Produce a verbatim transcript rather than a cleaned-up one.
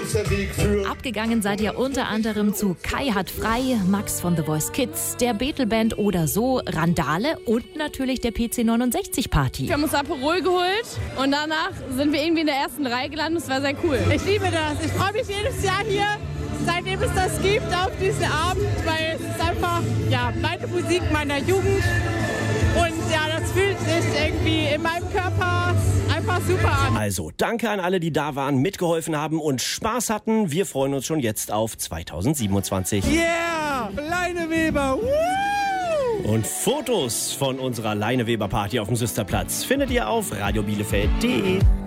großer Weg führt. Abgegangen seid ihr unter anderem zu Kai hat frei, Max von The Voice Kids, der Betelband oder so, Randale und natürlich der P C neunundsechzig Party. Wir haben uns Aperol geholt und danach sind wir irgendwie in der ersten Reihe gelandet. Das war sehr cool. Ich liebe das. Ich freue mich jedes Jahr hier, seitdem es das gibt, auf diesen Abend, weil es ist einfach ja, meine Musik meiner Jugend. Und ja, das fühlt sich irgendwie in meinem Körper einfach super an. Also, danke an alle, die da waren, mitgeholfen haben und Spaß hatten. Wir freuen uns schon jetzt auf zweitausendsiebenundzwanzig. Yeah! Leineweber! Woo! Und Fotos von unserer Leineweber-Party auf dem Süsterplatz findet ihr auf radiobielefeld punkt de.